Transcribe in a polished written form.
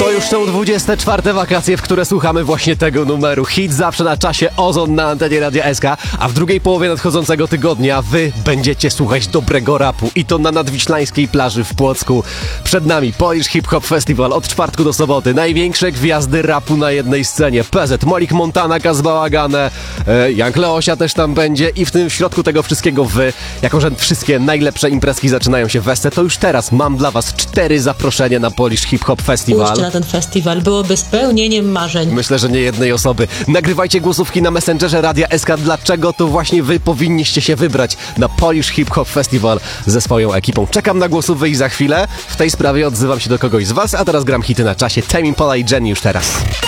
To już są 24 wakacje, w które słuchamy właśnie tego numeru. Hit zawsze na czasie, Ozon na antenie Radia SK, a w drugiej połowie nadchodzącego tygodnia wy będziecie słuchać dobrego rapu i to na nadwiślańskiej plaży w Płocku. Przed nami Polish Hip Hop Festival od czwartku do soboty. Największe gwiazdy rapu na jednej scenie. PZ, Molik Montana, Kaz Bałagane, Young Leosia też tam będzie i w tym środku tego wszystkiego wy, jako że wszystkie najlepsze imprezki zaczynają się w Esce, to już teraz mam dla was 4 zaproszenia na Polish Hip Hop Festival. Pójście na ten festiwal byłoby spełnieniem marzeń. Myślę, że nie jednej osoby. Nagrywajcie głosówki na Messengerze Radia SK, dlaczego to właśnie wy powinniście się wybrać na Polish Hip Hop Festival ze swoją ekipą. Czekam na głosówki i za chwilę w tej sprawie odzywam się do kogoś z was, a teraz gram hity na czasie. Tame Impala i Jenny już teraz.